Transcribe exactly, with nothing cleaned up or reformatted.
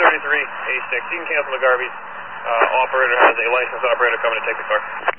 thirty-three A six. You can cancel the Garvey. Uh, operator has a licensed operator coming to take the car.